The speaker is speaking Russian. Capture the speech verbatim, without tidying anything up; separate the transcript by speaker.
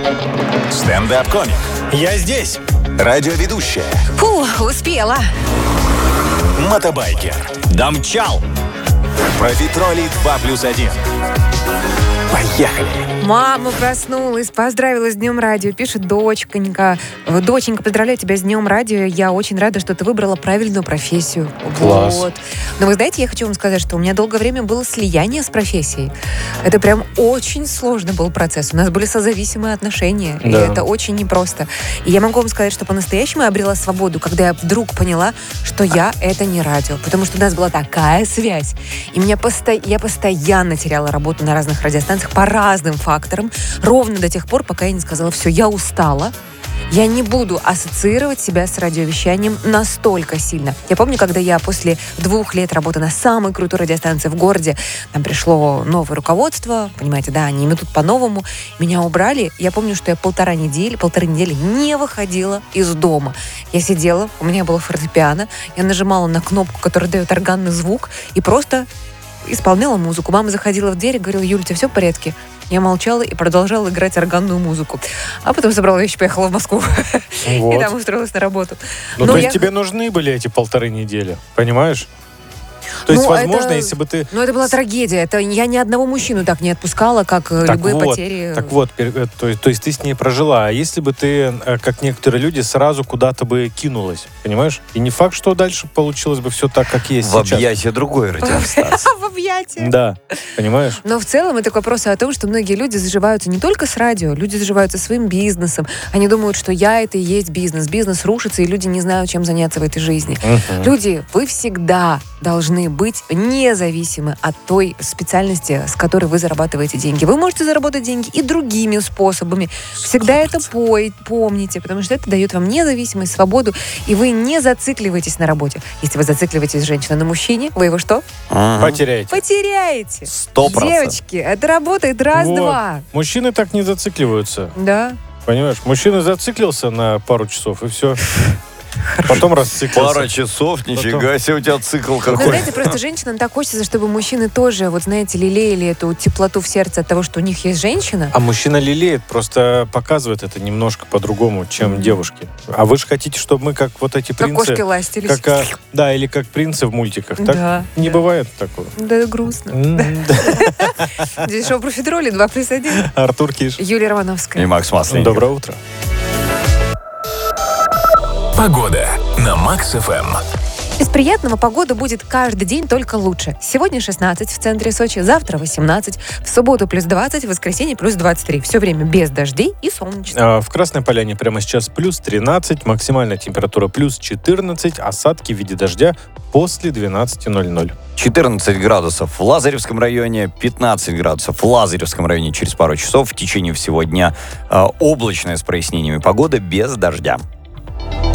Speaker 1: Стендап-комик.
Speaker 2: Я здесь.
Speaker 1: Радиоведущая.
Speaker 3: Фу, успела.
Speaker 1: Мотобайкер.
Speaker 2: Домчал.
Speaker 1: Профитроли два плюс один. Поехали!
Speaker 3: Мама проснулась, поздравила с Днем радио. Пишет доченька. Доченька, поздравляю тебя с Днем радио. Я очень рада, что ты выбрала правильную профессию.
Speaker 2: Класс.
Speaker 3: Вот. Но вы знаете, я хочу вам сказать, что у меня долгое время было слияние с профессией. Это прям очень сложный был процесс. У нас были созависимые отношения. Да. И это очень непросто. И я могу вам сказать, что по-настоящему я обрела свободу, когда я вдруг поняла, что я — это не радио. Потому что у нас была такая связь. И меня посто... я постоянно теряла работу на разных радиостанциях по разным факторам, ровно до тех пор, пока я не сказала: все, я устала, я не буду ассоциировать себя с радиовещанием настолько сильно. Я помню, когда я после двух лет работы на самой крутой радиостанции в городе, там пришло новое руководство, понимаете, да, они метут по-новому, меня убрали. Я помню, что я полтора недели, полторы недели не выходила из дома. Я сидела, у меня было фортепиано, я нажимала на кнопку, которая дает органный звук, и просто исполняла музыку. Мама заходила в дверь и говорила: Юль, у тебя все в порядке? Я молчала и продолжала играть органную музыку. А потом собрала вещи, поехала в Москву. Вот. И там устроилась на работу.
Speaker 2: Ну, Но то есть я... тебе нужны были эти полторы недели, понимаешь? То есть, ну, возможно, это... если бы ты...
Speaker 3: Ну, это была трагедия. Это я ни одного мужчину так не отпускала, как так любые
Speaker 2: вот,
Speaker 3: потери.
Speaker 2: Так вот, то, то есть ты с ней прожила. А если бы ты, как некоторые люди, сразу куда-то бы кинулась, понимаешь? И не факт, что дальше получилось бы все так, как есть
Speaker 4: в
Speaker 2: сейчас.
Speaker 4: В объятия другой радиостанции.
Speaker 3: В объятия.
Speaker 2: Да, понимаешь?
Speaker 3: Но в целом это к вопросу о том, что многие люди заживаются не только с радио, люди заживаются своим бизнесом. Они думают, что я — это и есть бизнес. Бизнес рушится, и люди не знают, чем заняться в этой жизни. Uh-huh. Люди, вы всегда должны быть независимы от той специальности, с которой вы зарабатываете деньги. Вы можете заработать деньги и другими способами. Всегда это пой, помните, потому что это дает вам независимость, свободу, и вы не зацикливаетесь на работе. Если вы зацикливаетесь, женщина, на мужчине, вы его что?
Speaker 2: Ага. Потеряете.
Speaker 3: Потеряете.
Speaker 4: Сто процентов.
Speaker 3: Девочки, это работает раз-два.
Speaker 2: Вот. Мужчины так не зацикливаются.
Speaker 3: Да.
Speaker 2: Понимаешь? Мужчина зациклился на пару часов, и все. Потом расциклился.
Speaker 4: Пара часов, нифига себе, у тебя цикл какой.
Speaker 3: Вы знаете, просто женщинам так хочется, чтобы мужчины тоже, вот знаете, лелеяли эту теплоту в сердце от того, что у них есть женщина.
Speaker 2: А мужчина лелеет, просто показывает это немножко по-другому, чем mm-hmm. девушки. А вы же хотите, чтобы мы как вот эти принцы...
Speaker 3: Как кошки ластились.
Speaker 2: Как, а, да, или как принцы в мультиках. Так
Speaker 3: да,
Speaker 2: не
Speaker 3: да.
Speaker 2: бывает такого.
Speaker 3: Да, грустно. Здесь шоу «Профитроли» два плюс один.
Speaker 2: Артур Киш.
Speaker 3: Юлия Романовская.
Speaker 4: И Макс Масленников.
Speaker 2: Доброе утро.
Speaker 1: Погода на Макс эф эм.
Speaker 3: Из приятного погода будет каждый день только лучше. Сегодня шестнадцать в центре Сочи, завтра восемнадцать, в субботу плюс двадцать, в воскресенье плюс двадцать три. Все время без дождей и солнечно.
Speaker 2: А в Красной Поляне прямо сейчас плюс тринадцать, максимальная температура плюс четырнадцать, осадки в виде дождя после двенадцати ноль-ноль.
Speaker 4: четырнадцать градусов в Лазаревском районе, пятнадцать градусов в Лазаревском районе через пару часов. В течение всего дня э, облачная с прояснениями погода без дождя.